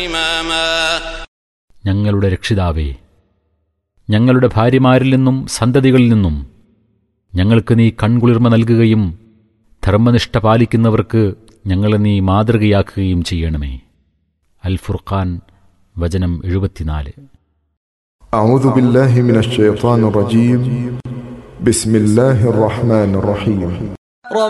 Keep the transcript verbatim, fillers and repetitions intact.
ഞങ്ങളുടെ രക്ഷിതാവേ, ഞങ്ങളുടെ ഭാര്യമാരിൽ നിന്നും സന്തതികളിൽ നിന്നും ഞങ്ങൾക്ക് നീ കൺകുളിർമ നൽകുകയും ധർമ്മനിഷ്ഠ പാലിക്കുന്നവർക്ക് ഞങ്ങളെ നീ മാതൃകയാക്കുകയും ചെയ്യണമേ. അൽ ഫുർഖാൻ വചനം എഴുപത്തിനാല്. അഊദു ബില്ലാഹി മിനശ് ശൈത്വാനിർ റജീം. ബിസ്മില്ലാഹിർ റഹ്മാനിർ റഹീം.